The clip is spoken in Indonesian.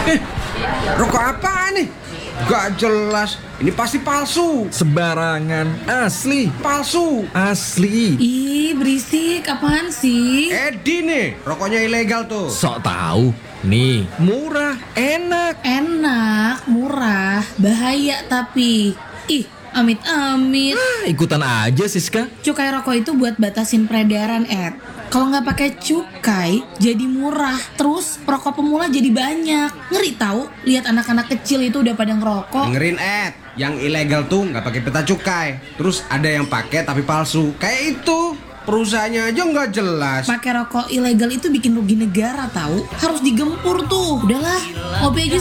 Rokok apa nih? Gak jelas. Ini pasti palsu. Sembarangan, asli. Palsu. Asli. Ih, berisik, apaan sih? Edi nih, rokoknya ilegal tuh. Sok tahu. Nih, murah, enak. Enak, murah, bahaya tapi. Ih, amit-amit. Ikutan aja, Siska. Cukai rokok itu buat batasin peredaran, Ed. Kalau nggak pakai cukai, jadi murah. Terus rokok pemula jadi banyak. Ngeri tahu, lihat anak-anak kecil itu udah pada ngerokok. Dengerin Ed, yang ilegal tuh nggak pakai peta cukai. Terus ada yang pakai tapi palsu. Kayak itu, perusahaannya aja nggak jelas. Pakai rokok ilegal itu bikin rugi negara tahu. Harus digempur tuh. Udahlah, ngopi aja